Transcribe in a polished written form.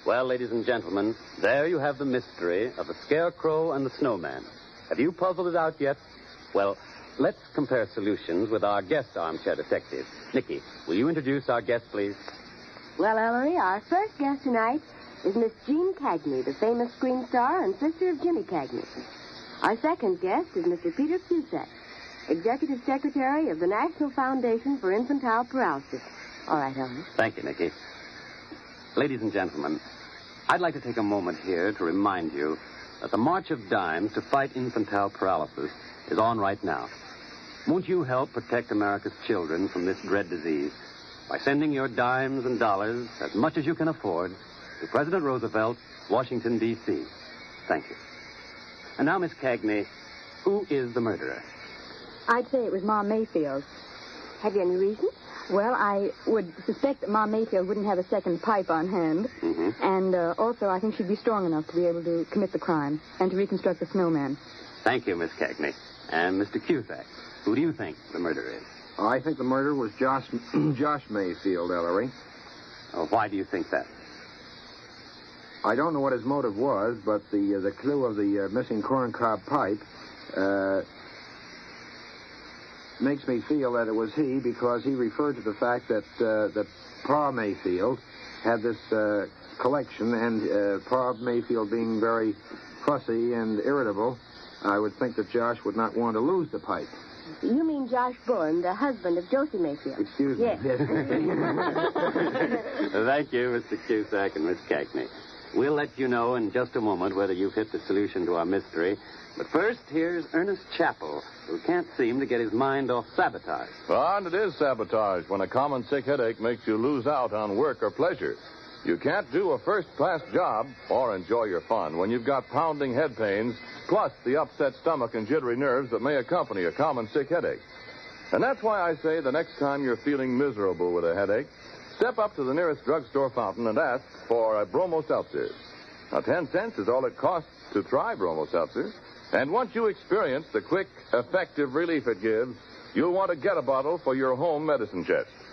Well, ladies and gentlemen, there you have the mystery of the Scarecrow and the Snowman. Have you puzzled it out yet? Well, let's compare solutions with our guest armchair detective. Nikki, will you introduce our guest, please? Well, Ellery, our first guest tonight is Miss Jean Cagney, the famous screen star and sister of Jimmy Cagney. Our second guest is Mr. Peter Cusack, Executive Secretary of the National Foundation for Infantile Paralysis. All right, Ellery. Thank you, Nikki. Ladies and gentlemen, I'd like to take a moment here to remind you that the March of Dimes to fight infantile paralysis is on right now. Won't you help protect America's children from this dread disease by sending your dimes and dollars, as much as you can afford, to President Roosevelt, Washington, D.C.? Thank you. And now, Miss Cagney, who is the murderer? I'd say it was Ma Mayfield. Have you any reason? Well, I would suspect that Ma Mayfield wouldn't have a second pipe on hand. Mm-hmm. And also, I think she'd be strong enough to be able to commit the crime and to reconstruct the snowman. Thank you, Miss Cagney. And Mr. Cusack, who do you think the murderer is? I think the murderer was Josh Mayfield, Ellery. Oh, why do you think that? I don't know what his motive was, but the clue of the missing corncob pipe makes me feel that it was he, because he referred to the fact that Pa Mayfield had this collection, and Pa Mayfield being very fussy and irritable, I would think that Josh would not want to lose the pipe. You mean Josh Bourne, the husband of Josie Mayfield? Excuse me. Yes. Thank you, Mr. Cusack and Miss Cagney. We'll let you know in just a moment whether you've hit the solution to our mystery. But first, here's Ernest Chappell, who can't seem to get his mind off sabotage. And it is sabotage when a common sick headache makes you lose out on work or pleasure. You can't do a first-class job or enjoy your fun when you've got pounding head pains, plus the upset stomach and jittery nerves that may accompany a common sick headache. And that's why I say the next time you're feeling miserable with a headache, step up to the nearest drugstore fountain and ask for a Bromo Seltzer. Now, 10 cents is all it costs to try Bromo Seltzer. And once you experience the quick, effective relief it gives, you'll want to get a bottle for your home medicine chest.